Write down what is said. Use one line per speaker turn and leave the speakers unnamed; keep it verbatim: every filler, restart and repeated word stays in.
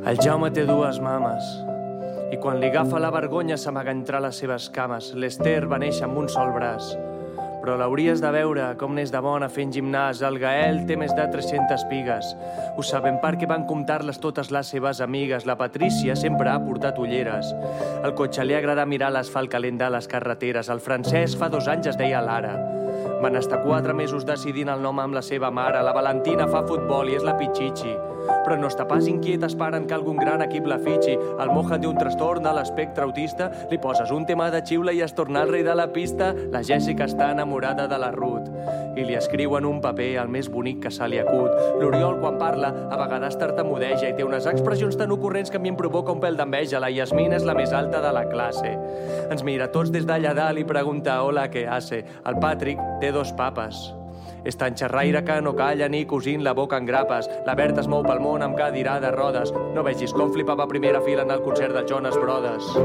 El Jaume té dues mames i quan li agafa la vergonya s'amaga entre les seves cames. L'Ester va néixer amb un sol braç, però l'hauries de veure com n'és de bona fent gimnàs. El Gael té més de tres-centes pigues. Ho sabem perquè van comptar-les totes les seves amigues. La Patrícia sempre ha portat ulleres. El cotxe li agrada mirar l'asfalt calent de les carreteres. El Francesc fa dos anys es deia Lara. Van estar quatre mesos decidint el nom amb la seva mare. La Valentina fa futbol i és la Pichichi, però no està pas inquiet esperant que algun gran equip la fitxi. El Mohan té un trastorn de l'espectre autista. Li poses un tema de xiula i es torna el rei de la pista. La Jessica està enamorada de la Ruth i li escriuen un paper el més bonic que se li acut. L'Oriol, quan parla, a vegades tartamudeja i té unes expressions tan ocorrents que a mi em provoca un pèl d'enveja. La Yasmina és la més alta de la classe. Ens mira tots des d'allà dalt i pregunta hola, què hace? El Patrick té dos papes. És tan xerraire que no calla ni cosint la boca en grapes. La Berta es mou pel món amb cadira de rodes. No vegis com flipava a primera fila en el concert dels Jonas Brothers.